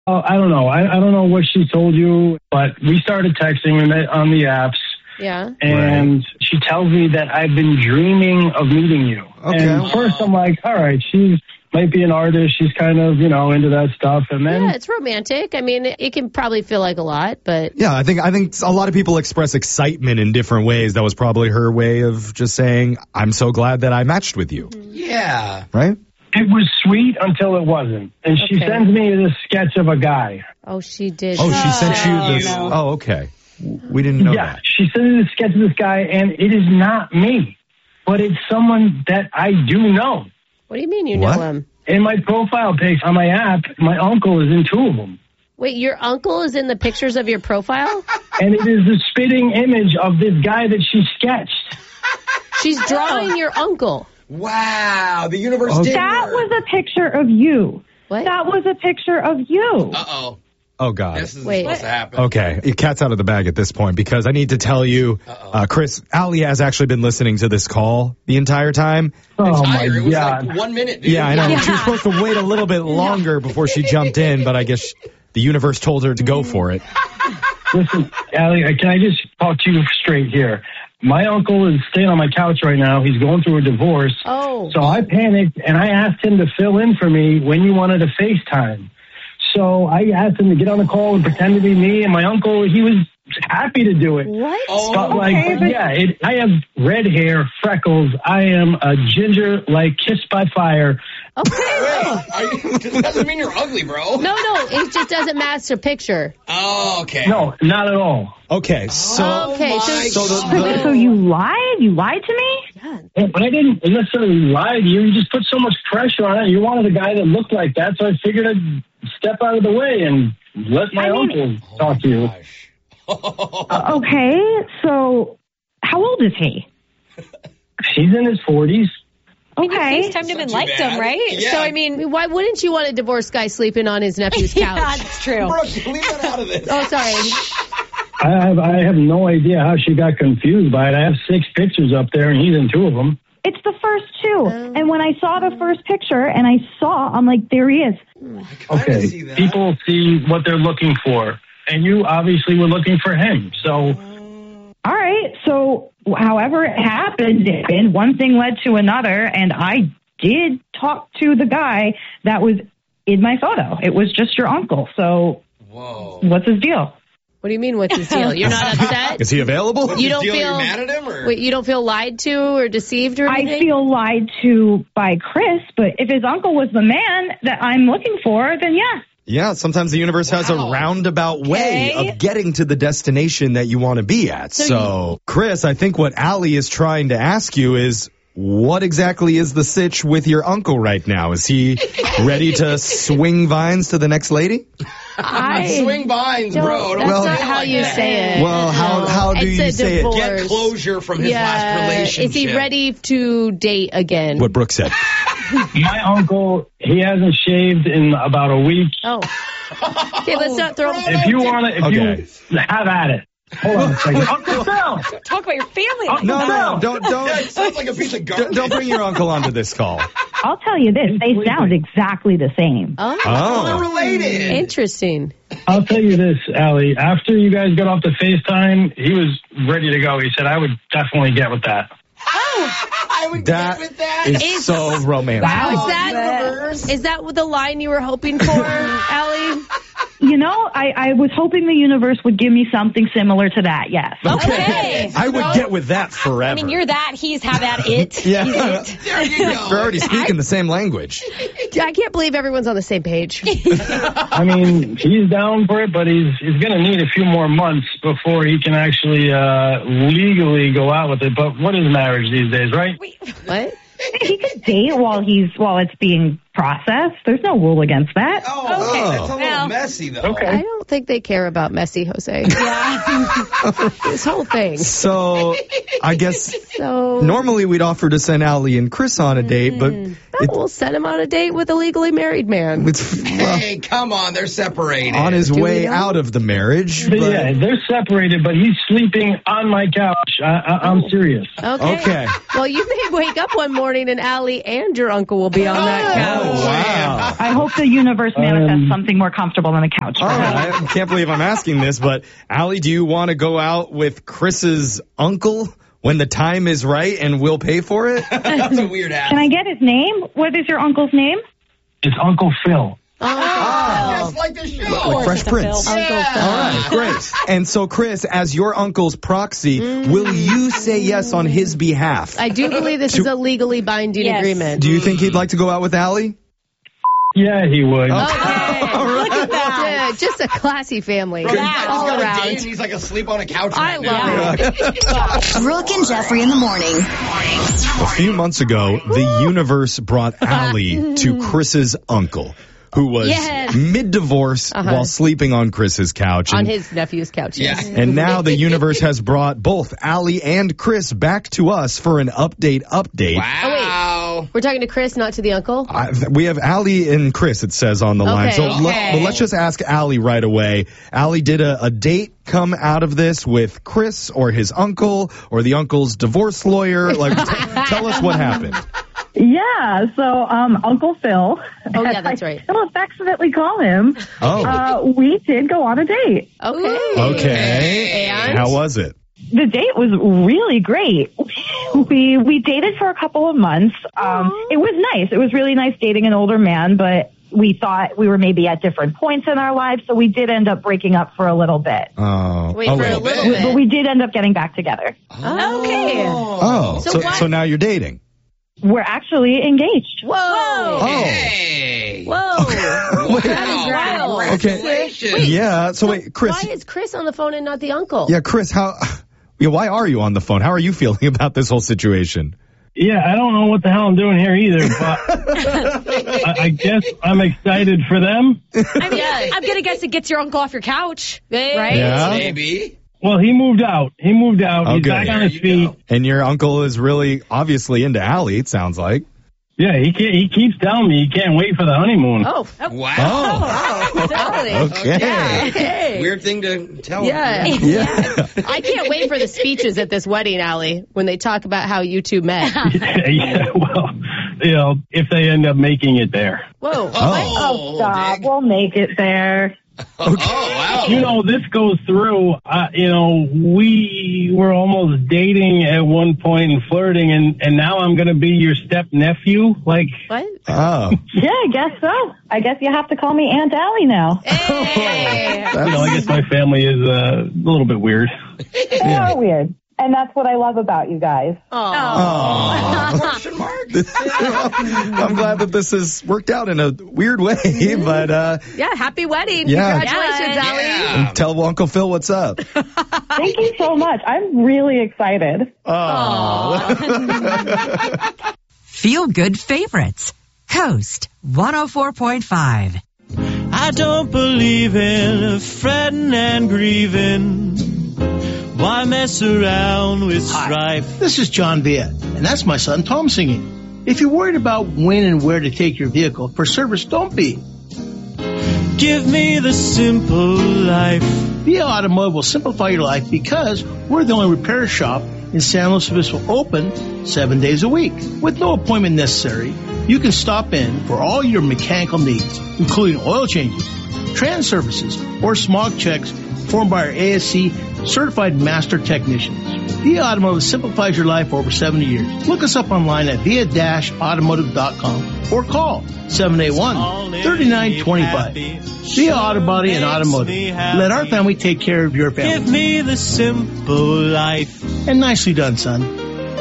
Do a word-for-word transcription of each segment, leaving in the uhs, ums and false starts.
Oh, I don't know. I, I don't know what she told you, but we started texting. We met on the apps. Yeah. And Right. she tells me that I've been dreaming of meeting you. Okay. And first I'm like, all right, she's might be an artist. She's kind of, you know, into that stuff. And then Yeah, it's romantic. I mean, it can probably feel like a lot, but Yeah, I think I think a lot of people express excitement in different ways. That was probably her way of just saying, I'm so glad that I matched with you. Yeah. Right? it was sweet until it wasn't. And she Okay. sends me this sketch of a guy. Oh, she did. Oh, she sent you Oh, this. no. Oh, okay. We didn't know yeah, that. she sent me the sketch of this guy, and it is not me, but it's someone that I do know. What do you mean you What? know him? In my profile pics on my app, my uncle is in two of them. Wait, your uncle is in the pictures of your profile? And it is the spitting image of this guy that she sketched. She's drawing your uncle. Wow, the universe Okay. did That work. was a picture of you. What? That was a picture of you. Uh-oh. Oh, God. This is Wait. supposed to happen. Okay, your cat's out of the bag at this point because I need to tell you, uh, Chris, Allie has actually been listening to this call the entire time. Oh, my Entire, it was God. like one minute, dude. Yeah, I know. Yeah. She was supposed to wait a little bit longer before she jumped in, but I guess the universe told her to go for it. Listen, Allie, can I just talk to you straight here? My uncle is staying on my couch right now. He's going through a divorce. Oh. So I panicked, and I asked him to fill in for me when you wanted to FaceTime. So I asked him to get on the call and pretend to be me, and my uncle, he was happy to do it. What? Oh, But like, Okay, but but- yeah, it, I have red hair, freckles. I am a ginger, like Kissed by Fire. Okay. Wait, are you, this doesn't mean you're ugly, bro. No, no, it just doesn't match the picture. Oh, okay. No, not at all. Okay, so Okay, so- my so the- God. So, so you lied? You lied to me? Yeah, But I didn't necessarily lie to you. You just put so much pressure on it. You wanted a guy that looked like that, so I figured I'd step out of the way and let my I mean- uncle talk to you. Gosh. Uh, okay, so how old is he? He's in his forties. Okay. FaceTimed him Not and too liked bad. him, right? Yeah. So, I I mean, mean, why wouldn't you want a divorced guy sleeping on his nephew's yeah, couch? that's true. Brooke, leave that out of this. Oh, sorry. I have I have no idea how she got confused by it. I have six pictures up there, and he's in two of them. It's the first two. Oh. And when I saw the first picture and I saw, I'm like, there he is. Kinda Okay, see that. people see what they're looking for, and you obviously were looking for him. So All right. So however it happened, and one thing led to another, and I did talk to the guy that was in my photo. It was just your uncle. So Whoa. what's his deal? What do you mean, what's his deal? You're not upset? is he available? What's You the don't deal? feel- You're mad at him, or? Wait, you don't feel lied to or deceived or I anything? feel lied to by Chris, but if his uncle was the man that I'm looking for, then yeah. Yeah, sometimes the universe has a Wow. roundabout way Okay. of getting to the destination that you want to be at. So, So Chris, I think what Allie is trying to ask you is, what exactly is the sitch with your uncle right now? Is he ready to swing vines to the next lady? I Swing vines, don't- bro. Don't That's Well- not say it how like you that. say it. Well, how- how do It's you a say it? divorce. Get closure from his last Yeah. relationship. Is he ready to date again? What Brooke said. my uncle, he hasn't shaved in about a week. Oh. Okay, let's not throw him. If you want to, if Okay. you have at it. Hold on a second. Uncle Phil! Talk about your family. like No, that. no, don't, Yeah, don't, it sounds like a piece of don't, garbage. don't bring your uncle onto this call. I'll tell you this, they sound exactly the same. Oh, Oh. They're related. interesting. I'll tell you this, Allie. After you guys got off the FaceTime, he was ready to go. He said, I would definitely get with that. I would That get with that. is Is- so romantic. Wow, is Oh, that universe. is that the line you were hoping for, Allie? You know, I, I was hoping the universe would give me something similar to that, yes. Okay. I would get with that forever. I mean, you're that. He's have at it. Yeah. He's it. There you go. We're already speaking the same language. I can't believe everyone's on the same page. I mean, he's down for it, but he's he's going to need a few more months before he can actually uh, legally go out with it. But what is marriage these days, right? What? He could date while he's while it's being processed. There's no rule against that. Oh, Okay. that's a little Well. messy, though. Okay. I don't think they care about messy Jose. Yeah. This whole thing. So, I guess So normally we'd offer to send Allie and Chris on a date, but we'll send him on a date with a legally married man. It's well, Hey, come on. They're separated. on his Do we way know? out of the marriage. But but- yeah, they're separated, but he's sleeping on my couch. I, I, I'm serious. Okay. Okay. Well, you may wake up one morning and Allie and your uncle will be on that couch. Oh, wow. I hope the universe manifests Um, something more comfortable than a couch. All right. I can't believe I'm asking this, but Allie, do you want to go out with Chris's uncle when the time is right and we'll pay for it? That's a weird ass. Can I get his name? What is your uncle's name? It's Uncle Phil. Just like the show. Like Fresh Prince. Uncle Phil. All right, great. And so, Chris, as your uncle's proxy, will you say yes on his behalf? I do believe this is a legally binding Yes. agreement. Do you think he'd like to go out with Allie? Yeah, he would. Okay. Look at that. Yeah, just a classy family. He's got- all he's got a around. date and he's like asleep on a couch I right love now. it. Brooke and Jeffrey in the morning. A few months ago, the universe brought Allie to Chris's uncle, who was Yes. mid-divorce Uh-huh. while sleeping on Chris's couch. On And, his nephew's couch. Yeah. yes. and now the universe has brought both Allie and Chris back to us for an update update. Wow. We're talking to Chris, not to the uncle. I, we have Allie and Chris, it says on the line. Okay, So okay. let, well, let's just ask Allie right away. Allie, did a, a date come out of this with Chris or his uncle or the uncle's divorce lawyer? Like, t- tell us what happened. Yeah, so um, Uncle Phil. Oh, yeah, that's I right. still affectionately call him. Oh, Uh, we did go on a date. Okay. okay. And? How was it? The date was really great. We we dated for a couple of months. Um, it was nice. It was really nice dating an older man, but we thought we were maybe at different points in our lives, so we did end up breaking up for a little bit. Oh, Wait oh, for wait. a little But bit. we did end up getting back together. Okay. Oh, So so, why- so now you're dating. We're actually engaged. Whoa. Oh. Hey. Whoa. Wow. That is wild. Congratulations. Yeah. So wait, Chris. Why is Chris on the phone and not the uncle? Yeah, Chris. How? Yeah, why are you on the phone? How are you feeling about this whole situation? Yeah, I don't know what the hell I'm doing here either, but I, I guess I'm excited for them. I mean, I'm going to guess it gets your uncle off your couch, right? Yeah. Maybe. Well, he moved out. He moved out. He's Okay. back on There his you feet. go. And your uncle is really obviously into Allie. It sounds like. Yeah, he can't, he keeps telling me he can't wait for the honeymoon. Oh. Wow. Oh. Totally. Okay. Yeah. Okay. Weird thing to tell Yeah. him. Yeah. I can't wait for the speeches at this wedding, Allie, when they talk about how you two met. Yeah, well, you know, if they end up making it there. Whoa. Oh, Stop. dig. We'll make it there. Oh, wow. You know, this goes through, uh, you know, we were almost dating at one point and flirting, and, and now I'm going to be your step nephew. Like, What? Oh. Yeah, I guess so. I guess you have to call me Aunt Allie now. Hey. you know, I guess my family is uh, a little bit weird. They are weird. And that's what I love about you guys. Aw. Question mark? I'm glad that this has worked out in a weird way, but uh, Yeah, happy wedding. Yeah. Congratulations, Allie. Yeah. tell Uncle Phil what's up. Thank you so much. I'm really excited. Feel Good Favorites. Coast one oh four point five. I don't believe in fretting and grieving. Why mess around with strife? This is John Villa, and that's my son Tom singing. If you're worried about when and where to take your vehicle for service, don't be. Give me the simple life. Villa Automotive will simplify your life because we're the only repair shop in San Luis Obispo open seven days a week. With no appointment necessary, you can stop in for all your mechanical needs, including oil changes, trans services, or smog checks performed by our A S C certified master technicians. Via Automotive simplifies your life for over seventy years. Look us up online at via dash automotive dot com or call seven eight one, three nine two five. Via Auto Body and Automotive. Let our family take care of your family. Give me the simple life. And nicely done, son.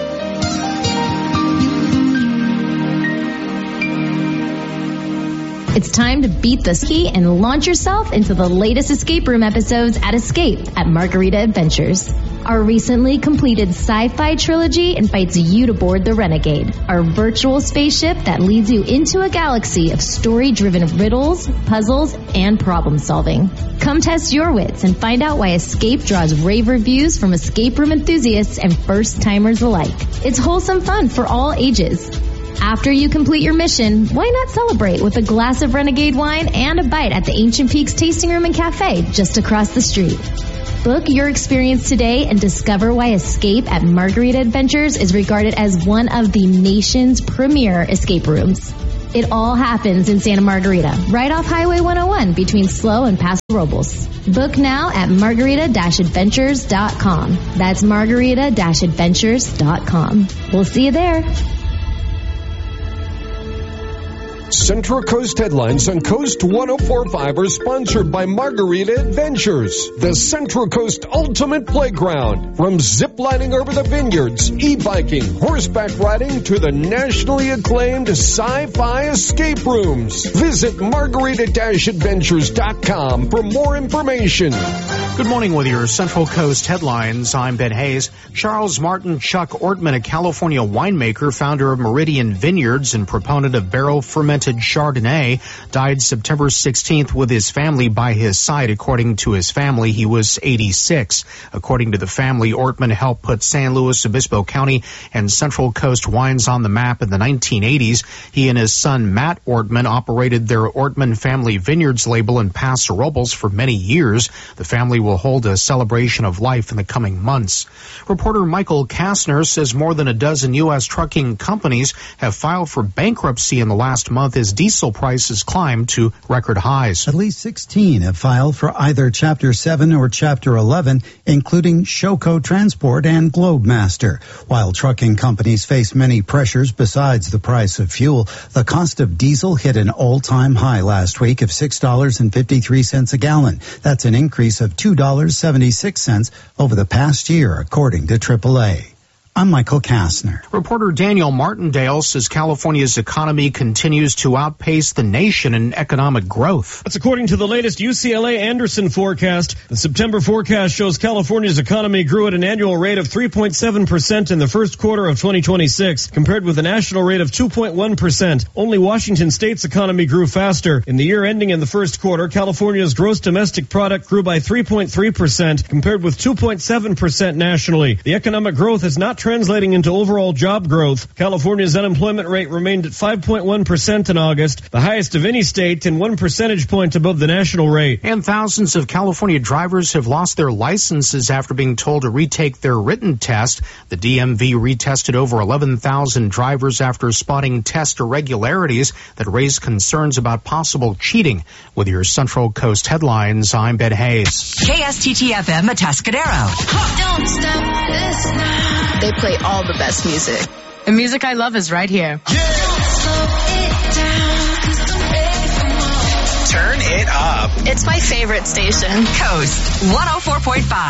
It's time to beat the ski and launch yourself into the latest escape room episodes at Escape at Margarita Adventures. Our recently completed sci-fi trilogy invites you to board the Renegade, our virtual spaceship that leads you into a galaxy of story-driven riddles, puzzles, and problem solving. Come test your wits and find out why Escape draws rave reviews from escape room enthusiasts and first-timers alike. It's wholesome fun for all ages. After you complete your mission, why not celebrate with a glass of Renegade wine and a bite at the Ancient Peaks Tasting Room and Cafe just across the street? Book your experience today and discover why Escape at Margarita Adventures is regarded as one of the nation's premier escape rooms. It all happens in Santa Margarita, right off Highway one oh one between Slow and Paso Robles. Book now at margarita dash adventures dot com. That's margarita dash adventures dot com. We'll see you there. Central Coast headlines on Coast one oh four point five are sponsored by Margarita Adventures, the Central Coast ultimate playground. From ziplining over the vineyards, e-biking, horseback riding, to the nationally acclaimed sci-fi escape rooms. Visit margarita dash adventures dot com for more information. Good morning with your Central Coast headlines. I'm Ben Hayes. Charles Martin Chuck Ortman, a California winemaker, founder of Meridian Vineyards and proponent of barrel fermented Chardonnay, died September sixteenth with his family by his side. According to his family, he was eighty-six. According to the family, Ortman helped put San Luis Obispo County and Central Coast wines on the map in the nineteen eighties. He and his son, Matt Ortman, operated their Ortman Family Vineyards label in Paso Robles for many years. The family will hold a celebration of life in the coming months. Reporter Michael Kastner says more than a dozen U S trucking companies have filed for bankruptcy in the last month as diesel prices climb to record highs. At least sixteen have filed for either Chapter seven or Chapter eleven, including Showco Transport and Globemaster. While trucking companies face many pressures besides the price of fuel, the cost of diesel hit an all-time high last week of six dollars and fifty-three cents a gallon. That's an increase of two dollars and seventy-six cents over the past year, according to triple A. I'm Michael Kastner. Reporter Daniel Martindale says California's economy continues to outpace the nation in economic growth. That's according to the latest U C L A Anderson forecast. The September forecast shows California's economy grew at an annual rate of three point seven percent in the first quarter of twenty twenty-six, compared with a national rate of two point one percent. Only Washington State's economy grew faster. In the year ending in the first quarter, California's gross domestic product grew by three point three percent, compared with two point seven percent nationally. The economic growth is not translating into overall job growth. California's unemployment rate remained at five point one percent in August, the highest of any state and one percentage point above the national rate. And thousands of California drivers have lost their licenses after being told to retake their written test. The D M V retested over eleven thousand drivers after spotting test irregularities that raised concerns about possible cheating. With your Central Coast headlines, I'm Ben Hayes. K S T T F M Atascadero. Don't stop this now. They play all the best music. The music I love is right here. Yeah. Turn it up. It's my favorite station. Coast one oh four point five.